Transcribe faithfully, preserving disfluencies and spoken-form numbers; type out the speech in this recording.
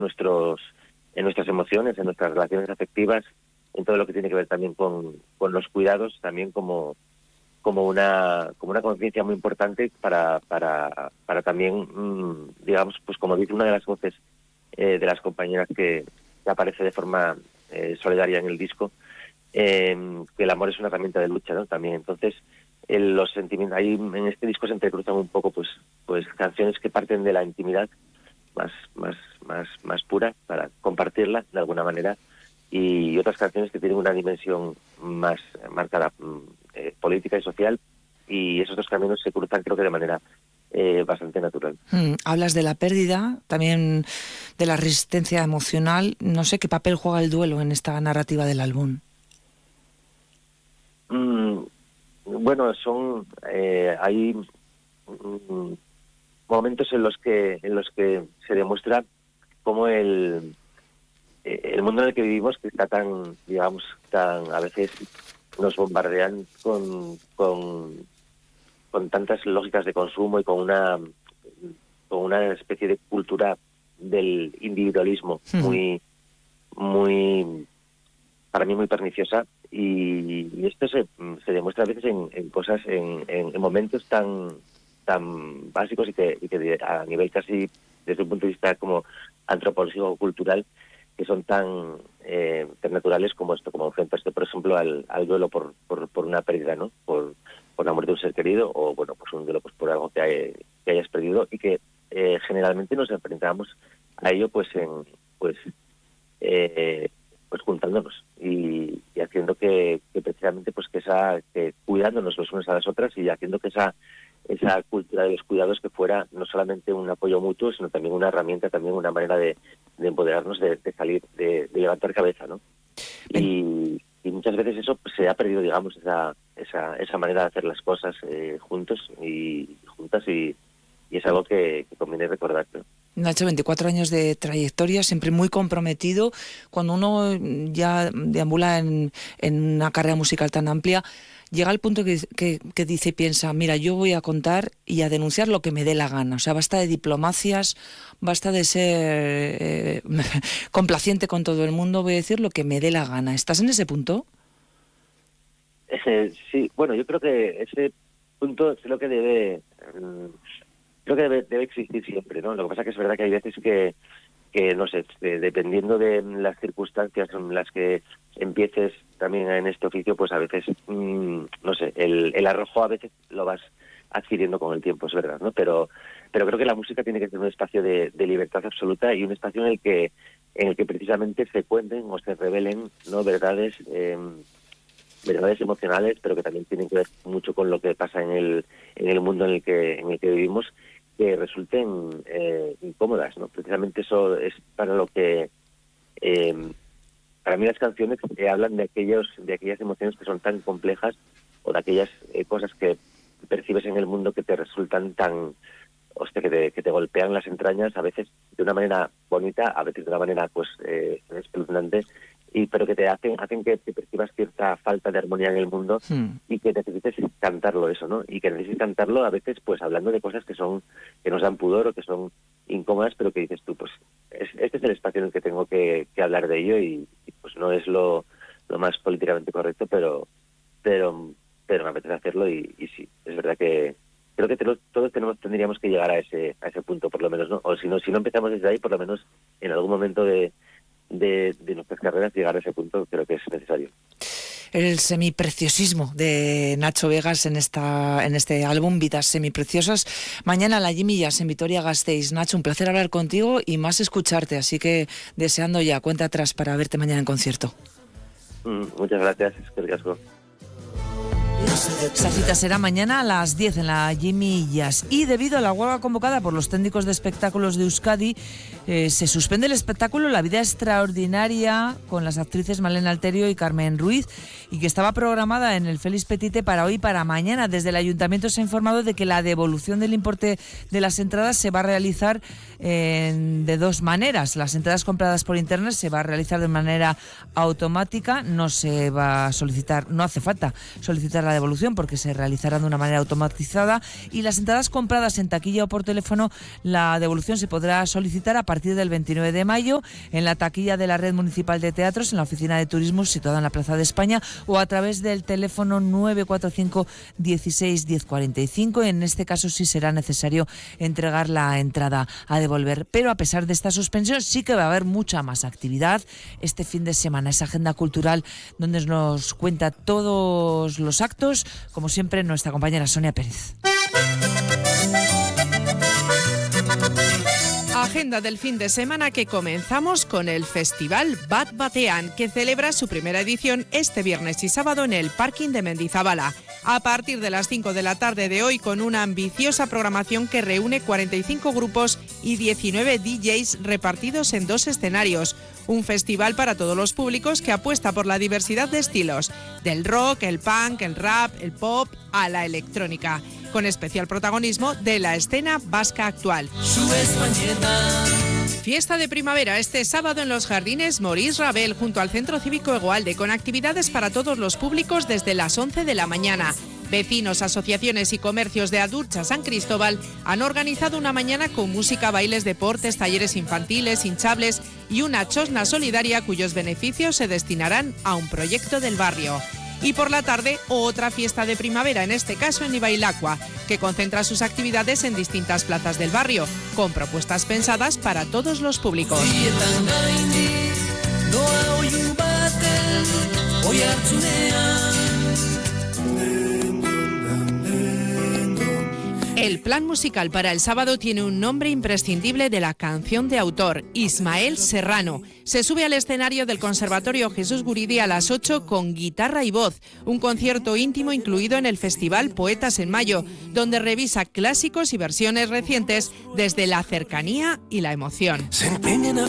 nuestros, en nuestras emociones, en nuestras relaciones afectivas, en todo lo que tiene que ver también con, con los cuidados, también como como una como una conciencia muy importante para para para también mmm, digamos, pues como dice una de las voces eh, de las compañeras que, que aparece de forma eh, solidaria en el disco, eh, que el amor es una herramienta de lucha, ¿no? También, entonces, el, los sentimientos ahí en este disco se entrecruzan un poco, pues pues canciones que parten de la intimidad más más más más pura para compartirla de alguna manera, y otras canciones que tienen una dimensión más marcada eh, política y social, y esos dos caminos se cruzan, creo que de manera eh, bastante natural. Mm, hablas de la pérdida, también de la resistencia emocional. No sé qué papel juega el duelo en esta narrativa del álbum. Mm, bueno, son eh, hay mm, momentos en los que en los que se demuestra cómo el el mundo en el que vivimos, que está tan, digamos, tan, a veces nos bombardean con, con, con tantas lógicas de consumo y con una, con una especie de cultura del individualismo sí. muy, muy, para mí muy perniciosa, y, y esto se, se demuestra a veces en, en cosas, en, en, en momentos tan, tan básicos y que, y que a nivel casi desde un punto de vista como antropológico o cultural, que son tan, eh, tan naturales como esto, como enfrentarse, por ejemplo, al, al duelo por, por, por una pérdida, ¿no? Por, por la muerte de un ser querido, o bueno, pues un duelo pues por algo que, hay, que hayas perdido, y que eh, generalmente nos enfrentamos a ello pues en pues eh, pues juntándonos y, y haciendo que, que precisamente pues que esa que cuidándonos los unos a las otras, y haciendo que esa esa cultura de los cuidados que fuera no solamente un apoyo mutuo, sino también una herramienta, también una manera de, de empoderarnos, de, de salir, de, de levantar cabeza, ¿no? Y, y muchas veces eso pues, se ha perdido, digamos, esa esa esa manera de hacer las cosas eh, juntos y juntas, y, y es algo que, que conviene recordar, ¿no? Nacho, veinticuatro años de trayectoria, siempre muy comprometido. Cuando uno ya deambula en, en una carrera musical tan amplia, llega al punto que, que, que dice y piensa, mira, yo voy a contar y a denunciar lo que me dé la gana. O sea, basta de diplomacias, basta de ser eh, complaciente con todo el mundo, voy a decir lo que me dé la gana. ¿Estás en ese punto? Eh, sí, bueno, yo creo que ese punto es lo que debe... Um, creo que debe, debe existir siempre, ¿no? Lo que pasa es que es verdad que hay veces que, que no sé, de, dependiendo de las circunstancias en las que empieces también en este oficio, pues a veces, mmm, no sé, el, el arrojo a veces lo vas adquiriendo con el tiempo, es verdad, ¿no? Pero pero creo que la música tiene que ser un espacio de, de libertad absoluta, y un espacio en el que en el que precisamente se cuenten o se revelen, ¿no?, verdades eh, verdades emocionales, pero que también tienen que ver mucho con lo que pasa en el en el mundo en el que en el que vivimos, que resulten eh, incómodas, ¿no? Precisamente eso es para lo que eh, para mí las canciones eh, hablan de aquellos de aquellas emociones que son tan complejas, o de aquellas eh, cosas que percibes en el mundo que te resultan tan, hostia, que te, que te golpean las entrañas, a veces de una manera bonita, a veces de una manera pues eh, espeluznante, y pero que te hacen hacen que te percibas cierta falta de armonía en el mundo, hmm. y que necesites cantarlo eso, ¿no? Y que necesites cantarlo a veces pues hablando de cosas que son que nos dan pudor o que son incómodas, pero que dices tú, pues es, este es el espacio en el que tengo que, que hablar de ello, y, y pues no es lo, lo más políticamente correcto, pero pero pero me apetece hacerlo, y, y sí, es verdad que creo que tenemos, todos tenemos tendríamos que llegar a ese a ese punto, por lo menos, ¿no? O si no si no empezamos desde ahí, por lo menos en algún momento de De, de nuestras carreras, llegar a ese punto creo que es necesario. El semipreciosismo de Nacho Vegas en esta en este álbum, Vidas Semipreciosas. Mañana la Jimmy Jazz en Vitoria-Gasteiz. Nacho, un placer hablar contigo y más escucharte, así que deseando ya cuenta atrás para verte mañana en concierto. Mm, muchas gracias, es que riesgo. Esa cita será mañana a las diez en la Jimmy Jazz. Y debido a la huelga convocada por los técnicos de espectáculos de Euskadi, eh, se suspende el espectáculo La vida extraordinaria con las actrices Malena Alterio y Carmen Ruiz, y que estaba programada en el Félix Petite para hoy y para mañana. Desde el ayuntamiento se ha informado de que la devolución del importe de las entradas se va a realizar eh, de dos maneras. Las entradas compradas por internet se va a realizar de manera automática, no se va a solicitar, no hace falta solicitar la devolución devolución porque se realizará de una manera automatizada, y las entradas compradas en taquilla o por teléfono, la devolución se podrá solicitar a partir del veintinueve de mayo en la taquilla de la Red Municipal de Teatros, en la Oficina de Turismo situada en la Plaza de España, o a través del teléfono nueve cuatro cinco dieciséis diez cuarenta y cinco. En este caso sí será necesario entregar la entrada a devolver. Pero a pesar de esta suspensión sí que va a haber mucha más actividad este fin de semana. Esa agenda cultural donde nos cuenta todos los actos, como siempre, nuestra compañera Sonia Pérez. Agenda del fin de semana que comenzamos con el Festival Bat Batean, que celebra su primera edición este viernes y sábado en el parking de Mendizabala. A partir de las cinco de la tarde de hoy, con una ambiciosa programación que reúne cuarenta y cinco grupos y diecinueve D Js repartidos en dos escenarios. Un festival para todos los públicos que apuesta por la diversidad de estilos, del rock, el punk, el rap, el pop, a la electrónica, con especial protagonismo de la escena vasca actual. Fiesta de primavera este sábado en los jardines Maurice Ravel, junto al Centro Cívico Egoalde, con actividades para todos los públicos desde las once de la mañana. Vecinos, asociaciones y comercios de Adurcha San Cristóbal han organizado una mañana con música, bailes, deportes, talleres infantiles, hinchables y una chosna solidaria cuyos beneficios se destinarán a un proyecto del barrio. Y por la tarde, otra fiesta de primavera, en este caso en Ibailacua, que concentra sus actividades en distintas plazas del barrio, con propuestas pensadas para todos los públicos. El plan musical para el sábado tiene un nombre imprescindible de la canción de autor, Ismael Serrano. Se sube al escenario del Conservatorio Jesús Guridi a las ocho con guitarra y voz, un concierto íntimo incluido en el Festival Poetas en Mayo, donde revisa clásicos y versiones recientes desde la cercanía y la emoción. Se empeñan a